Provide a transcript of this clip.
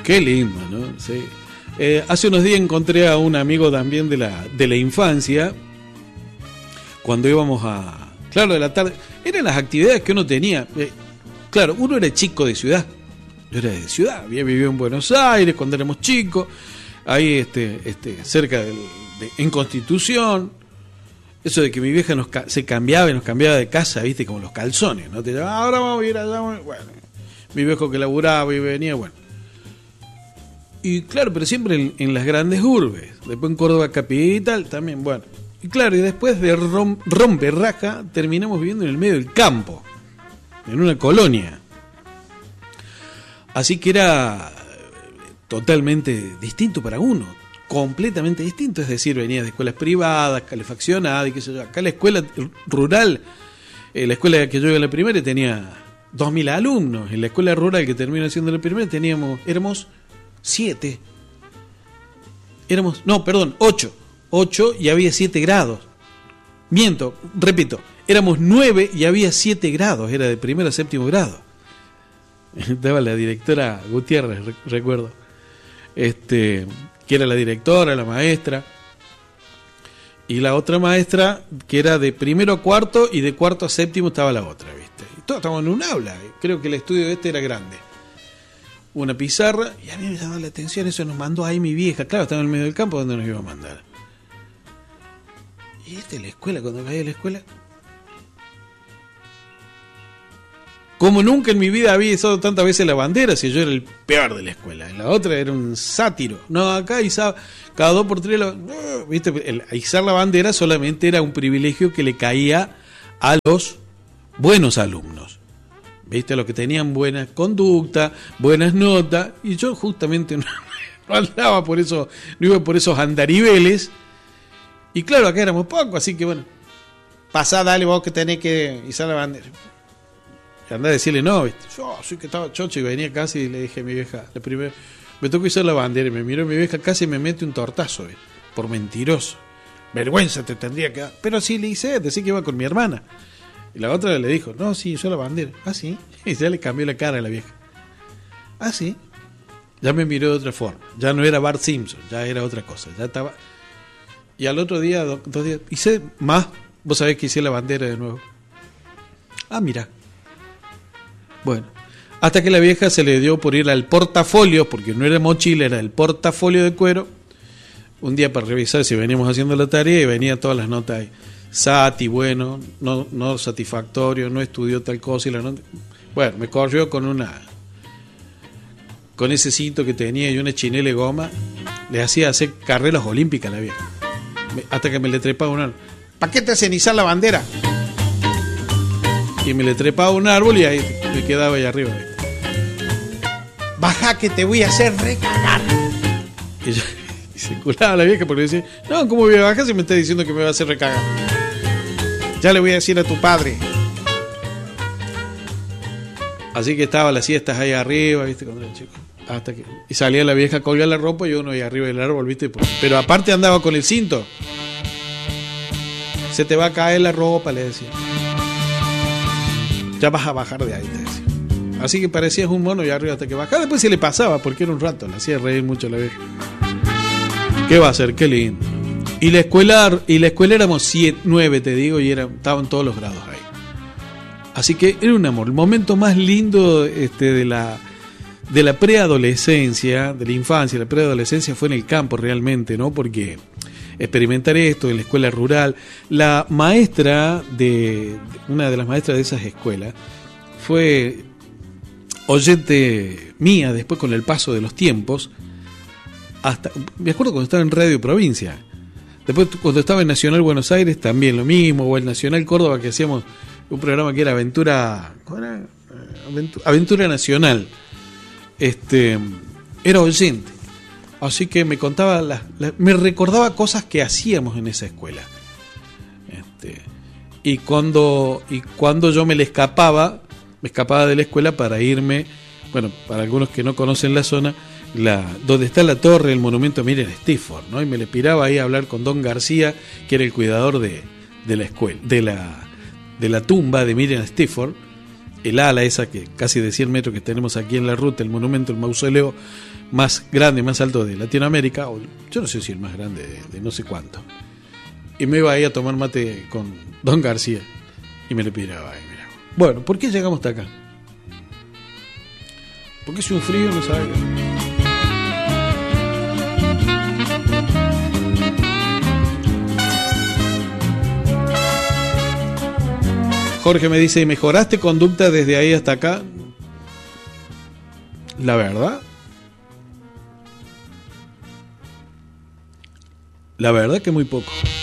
Qué lindo, ¿no? Sí. Hace unos días encontré a un amigo también de la infancia, cuando íbamos a... Claro, de la tarde, eran las actividades que uno tenía. Claro, uno era chico de ciudad, yo era de ciudad, había vivido en Buenos Aires cuando éramos chicos, ahí cerca en Constitución. Eso de que mi vieja nos cambiaba de casa, viste, como los calzones, ¿no? Te llamaba, ahora vamos a ir allá, bueno, mi viejo que laburaba y venía, bueno. Y claro, pero siempre en las grandes urbes, después en Córdoba capital también, bueno. Y claro, y después de romperraja terminamos viviendo en el medio del campo, en una colonia. Así que era totalmente distinto para uno, completamente distinto, es decir, venía de escuelas privadas, calefaccionadas y qué sé yo. Acá la escuela rural, la escuela que yo iba a la primaria tenía 2.000 alumnos, en la escuela rural que terminó haciendo la primaria éramos 7. No, perdón, 8 y había 7 grados. Repito, éramos 9 y había 7 grados, era de primero a séptimo grado. Estaba la directora Gutiérrez, recuerdo. Que era la directora, la maestra. Y la otra maestra, que era de primero a cuarto, y de cuarto a séptimo estaba la otra, ¿viste? Y todos estábamos en un aula, creo que el estudio era grande. Una pizarra, y a mí me llamó la atención, eso nos mandó ahí mi vieja, claro, estaba en el medio del campo, ¿dónde nos iba a mandar? Y la escuela, cuando caí a la escuela, como nunca en mi vida había izado tantas veces la bandera, si yo era el peor de la escuela, en la otra era un sátiro. No, acá izaba cada 2 por 3, ¿viste? El izar la bandera solamente era un privilegio que le caía a los buenos alumnos, ¿viste? A los que tenían buena conducta, buenas notas, y yo justamente no andaba por eso, no iba por esos andariveles. Y claro, acá éramos pocos, así que bueno, pasá, dale vos que tenés que izar la bandera. Y andá a decirle no, ¿viste? Yo soy que estaba chocho y venía casi y le dije a mi vieja, me tocó izar la bandera, y me miró mi vieja casi y me mete un tortazo, ¿viste? Por mentiroso. Vergüenza te tendría que dar. Pero sí le hice, decía que iba con mi hermana. Y la otra le dijo, no, sí, yo la bandera. Ah, sí. Y ya le cambió la cara a la vieja. Ah, sí. Ya me miró de otra forma. Ya no era Bart Simpson, ya era otra cosa. Ya estaba. Y al otro día, 2 días, hice más. Vos sabés que hice la bandera de nuevo. Ah, mira. Bueno, hasta que la vieja se le dio por ir al portafolio, porque no era mochila, era el portafolio de cuero, un día para revisar si veníamos haciendo la tarea, y venía todas las notas ahí. Sati, bueno, no satisfactorio, no estudió tal cosa, y la nota. Bueno, me corrió con ese cinto que tenía y una chinela de goma, le hacía hacer carreras olímpicas a la vieja. Hasta que me le trepaba un árbol. ¿Para qué te hacen izar la bandera? Y me le trepaba un árbol y ahí me quedaba ahí arriba. Baja que te voy a hacer recagar. Y se culaba la vieja porque decía, no, ¿cómo voy a bajar si me está diciendo que me va a hacer recagar? Ya le voy a decir a tu padre. Así que estaba las siestas ahí arriba, ¿viste? Cuando era chico. Y salía la vieja a colgar la ropa y uno ahí arriba del árbol, ¿viste? Pero aparte andaba con el cinto. Se te va a caer la ropa, le decía. Ya vas a bajar de ahí, te decía. Así que parecías un mono y arriba hasta que bajaba. Después se le pasaba porque era un rato, le hacía reír mucho a la vieja. ¿Qué va a hacer? Qué lindo. Y la escuela éramos 7, 9, te digo, y estaban todos los grados ahí. Así que era un amor. El momento más lindo de la preadolescencia, de la infancia, la preadolescencia fue en el campo realmente, ¿no? Porque experimentar esto en la escuela rural, la maestra una de las maestras de esas escuelas fue oyente mía después con el paso de los tiempos, me acuerdo cuando estaba en Radio Provincia, después cuando estaba en Nacional Buenos Aires también lo mismo, o en Nacional Córdoba, que hacíamos un programa que era Aventura Nacional, era oyente. Así que me contaba, me recordaba cosas que hacíamos en esa escuela. Y cuando yo me escapaba de la escuela para irme, bueno, para algunos que no conocen la zona, donde está la torre, el monumento a Miriam Stifford, ¿no? Y me le piraba ahí a hablar con Don García, que era el cuidador de la escuela, de la tumba de Miriam Stifford, el ala esa que casi de 100 metros que tenemos aquí en la ruta, el monumento, el mausoleo más grande, más alto de Latinoamérica, o yo no sé si el más grande de no sé cuánto. Y me iba ahí a tomar mate con Don García y me lo piraba ahí, mirá. Bueno, ¿por qué llegamos hasta acá? Porque es un frío, no sabe. Jorge me dice, ¿mejoraste conducta desde ahí hasta acá? La verdad que muy poco.